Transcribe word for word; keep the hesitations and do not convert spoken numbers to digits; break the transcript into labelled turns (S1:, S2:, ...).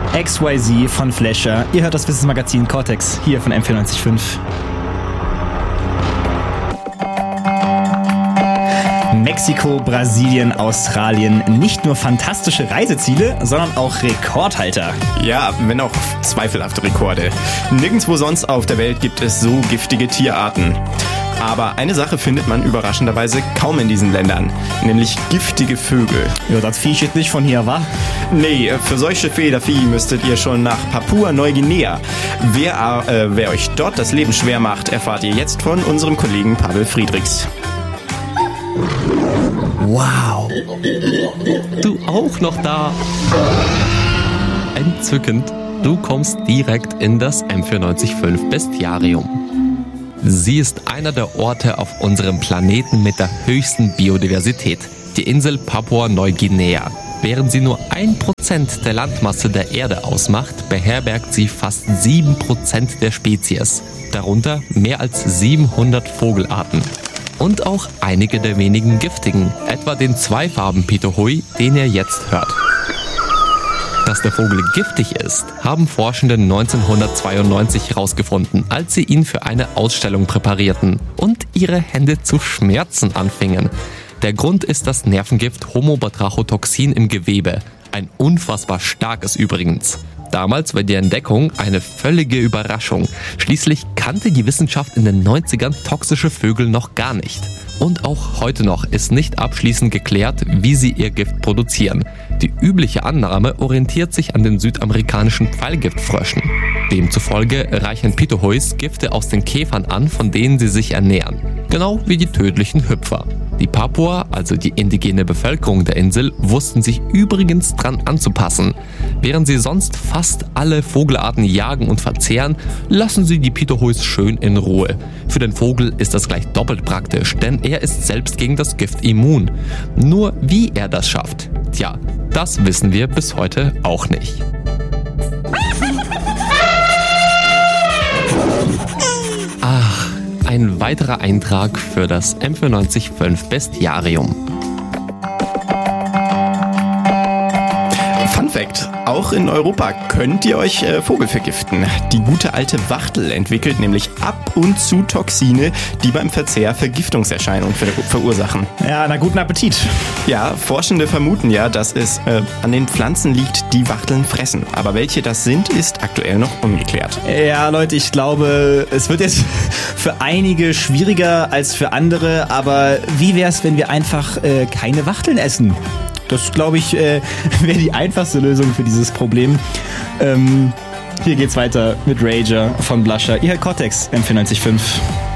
S1: X Y Z von Fleischer. Ihr hört das Wissensmagazin Cortex hier von M vierundneunzig Komma fünf. Mexiko, Brasilien, Australien. Nicht nur fantastische Reiseziele, sondern auch Rekordhalter.
S2: Ja, wenn auch zweifelhafte Rekorde. Nirgendwo sonst auf der Welt gibt es so giftige Tierarten. Aber eine Sache findet man überraschenderweise kaum in diesen Ländern, nämlich giftige Vögel.
S1: Ja, das Viech ist nicht von hier, wa?
S2: Nee, für solche Federvieh müsstet ihr schon nach Papua-Neuguinea. Wer, äh, wer euch dort das Leben schwer macht, erfahrt ihr jetzt von unserem Kollegen Pavel Friedrichs.
S1: Wow.
S3: Du auch noch da. Entzückend. Du kommst direkt in das M vierundneunzig Komma fünf Bestiarium. Sie ist einer der Orte auf unserem Planeten mit der höchsten Biodiversität, die Insel Papua-Neuguinea. Während sie nur ein Prozent der Landmasse der Erde ausmacht, beherbergt sie fast sieben Prozent der Spezies, darunter mehr als siebenhundert Vogelarten. Und auch einige der wenigen giftigen, etwa den Zweifarben-Pituhui, den ihr jetzt hört. Dass der Vogel giftig ist, haben Forschende neunzehnhundertzweiundneunzig herausgefunden, als sie ihn für eine Ausstellung präparierten und ihre Hände zu schmerzen anfingen. Der Grund ist das Nervengift Homobatrachotoxin im Gewebe. Ein unfassbar starkes übrigens. Damals war die Entdeckung eine völlige Überraschung. Schließlich kannte die Wissenschaft in den neunzigern toxische Vögel noch gar nicht. Und auch heute noch ist nicht abschließend geklärt, wie sie ihr Gift produzieren. Die übliche Annahme orientiert sich an den südamerikanischen Pfeilgiftfröschen. Demzufolge reichen Pituhuis Gifte aus den Käfern an, von denen sie sich ernähren. Genau wie die tödlichen Hüpfer. Die Papua, also die indigene Bevölkerung der Insel, wussten sich übrigens dran anzupassen. Während sie sonst fast alle Vogelarten jagen und verzehren, lassen sie die Pituhuis schön in Ruhe. Für den Vogel ist das gleich doppelt praktisch, denn er ist selbst gegen das Gift immun. Nur wie er das schafft, tja, das wissen wir bis heute auch nicht. Ach, ein weiterer Eintrag für das M vierundneunzig Komma fünf Bestiarium.
S2: Fun Fact: Auch in Europa könnt ihr euch äh, Vogel vergiften. Die gute alte Wachtel entwickelt nämlich ab und zu Toxine, die beim Verzehr Vergiftungserscheinungen ver- verursachen.
S1: Ja, na guten Appetit.
S2: Ja, Forschende vermuten ja, dass es äh, an den Pflanzen liegt, die Wachteln fressen. Aber welche das sind, ist aktuell noch ungeklärt.
S1: Ja, Leute, ich glaube, es wird jetzt für einige schwieriger als für andere. Aber wie wär's, wenn wir einfach äh, keine Wachteln essen? Das, glaube ich, äh, wäre die einfachste Lösung für dieses Problem. Ähm, hier geht's weiter mit Rager von Blusher. Ihr hört Cortex M vierundneunzig Komma fünf.